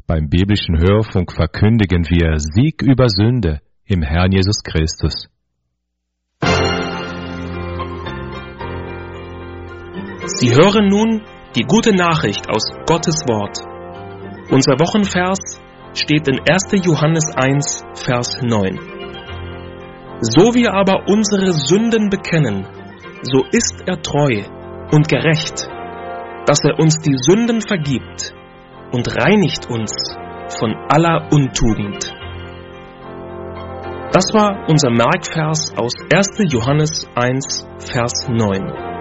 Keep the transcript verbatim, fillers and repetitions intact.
Beim biblischen Hörfunk verkündigen wir Sieg über Sünde im Herrn Jesus Christus. Sie hören nun die gute Nachricht aus Gottes Wort. Unser Wochenvers steht in erster Johannes eins, Vers neun. So wir aber unsere Sünden bekennen, so ist er treu und gerecht, dass er uns die Sünden vergibt und reinigt uns von aller Untugend. Das war unser Merkvers aus erster Johannes eins, Vers neun.